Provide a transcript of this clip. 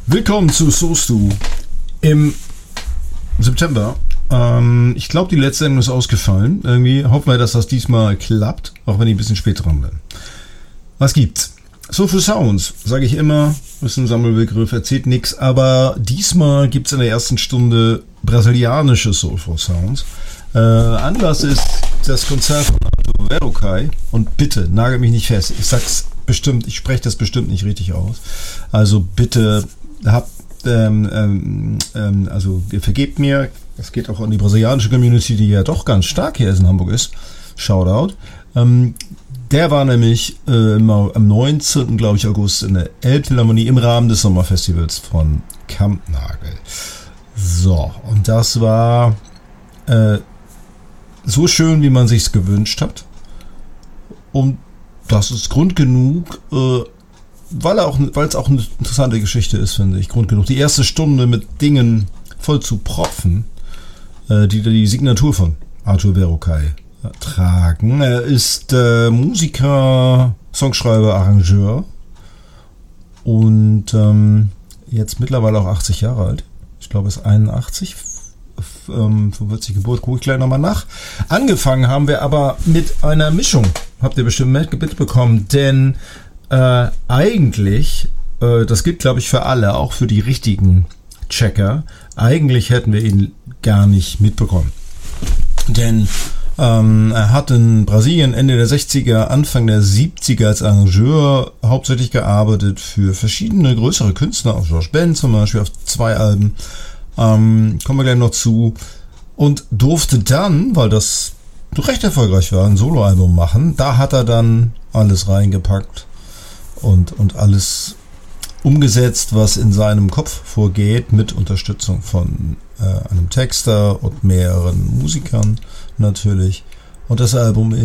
Willkommen zu Sostu im September. Ich glaube, die letzte Sendung ist ausgefallen. Irgendwie hoffen wir, dass das diesmal klappt, auch wenn ich ein bisschen spät dran bin. Was gibt's? Soulful Sounds, sage ich immer, ist ein Sammelbegriff, erzählt nichts, aber diesmal gibt's in der ersten Stunde brasilianische Soulful Sounds. Anlass ist das Konzert von Arthur Verocai und bitte, nagel mich nicht fest, ich sag's bestimmt, ich spreche das bestimmt nicht richtig aus. Also bitte also vergebt mir, das geht auch an die brasilianische Community, die ja doch ganz stark hier in Hamburg ist. Shoutout. Der war nämlich am 19. glaube ich August in der Elbphilharmonie im Rahmen des Sommerfestivals von Kampnagel. So, und das war so schön, wie man sich's gewünscht hat. Und das ist Grund genug, weil es auch eine interessante Geschichte ist, finde ich. Grund genug, die erste Stunde mit Dingen voll zu propfen, die Signatur von Arthur Verocai tragen. Er ist Musiker, Songschreiber, Arrangeur und jetzt mittlerweile auch 80 Jahre alt. Ich glaube, er ist 81, 45 Geburt, gucke ich gleich nochmal nach. Angefangen haben wir aber mit einer Mischung. Habt ihr bestimmt mitbekommen, denn eigentlich, das gilt glaube ich für alle, auch für die richtigen Checker, eigentlich hätten wir ihn gar nicht mitbekommen. Denn er hat in Brasilien Ende der 60er, Anfang der 70er als Arrangeur hauptsächlich gearbeitet für verschiedene größere Künstler, auch George Ben zum Beispiel auf 2 Alben, kommen wir gleich noch zu, und durfte dann, weil das recht erfolgreich war, ein Soloalbum machen. Da hat er dann alles reingepackt und alles umgesetzt, was in seinem Kopf vorgeht, mit Unterstützung von einem Texter und mehreren Musikern natürlich. Und das Album